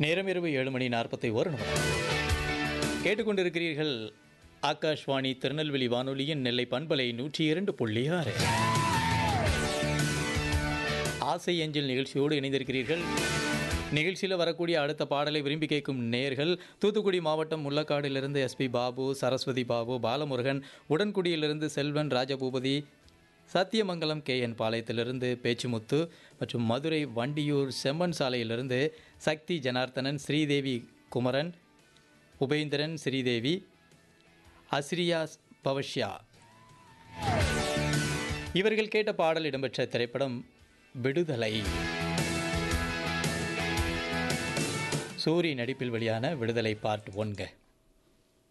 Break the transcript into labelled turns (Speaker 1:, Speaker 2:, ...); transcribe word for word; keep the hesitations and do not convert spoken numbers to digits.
Speaker 1: நேரம் இரவு ஏழு மணி நாற்பத்தி ஒரு நிமிடம். கேட்டுக்கொண்டிருக்கிறீர்கள் ஆகாஷ்வாணி திருநெல்வேலி வானொலியின் நெல்லை பண்பலை நூற்றி இரண்டு புள்ளி ஆறு. ஆசை அஞ்சல் நிகழ்ச்சியோடு இணைந்திருக்கிறீர்கள். நிகழ்ச்சியில் வரக்கூடிய அடுத்த பாடலை விரும்பி கேட்கும் நேயர்கள் தூத்துக்குடி மாவட்டம் முள்ளக்காடிலிருந்து SP Babu, Saraswati Babu, Balamurugan, உடன்குடியிலிருந்து Selvan, Rajaboopathi, Sathyamangalam K N பாளையத்திலிருந்து Pechumuthu மற்றும் மதுரை வண்டியூர் செம்மன் சாலையிலிருந்து சக்தி ஜனார்த்தனன், ஸ்ரீதேவி குமரன், உபேந்திரன், ஸ்ரீதேவி, அஸ்ரியா பவஷ்யா. இவர்கள் கேட்ட பாடல் இடம்பெற்ற திரைப்படம் விடுதலை. சூரி நடிப்பில் வெளியான விடுதலை பார்ட் ஒன்க.